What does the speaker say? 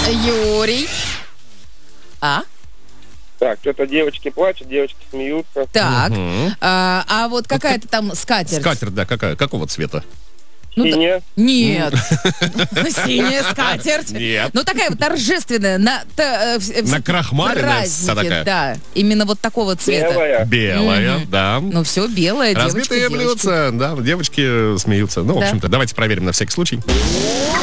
Юрий. Так, что-то девочки плачут, девочки смеются. Так. А вот какая-то там скатерть. Скатерть, да, какого цвета? Синяя. Нет. Синяя скатерть. Нет. Ну, такая вот торжественная. Накрахмаленная вся такая. Да, именно вот такого цвета. Белая. Белая, да. Ну, все белое, девочки, Разбитые девочки. блюдца, да, девочки смеются. Ну, в общем-то, давайте проверим на всякий случай.